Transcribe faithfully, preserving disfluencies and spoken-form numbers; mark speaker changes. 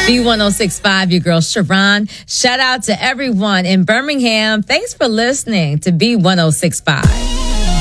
Speaker 1: B one oh six point five, your girl Sharon. Shout out to everyone in Birmingham. Thanks for listening to B one oh six point five.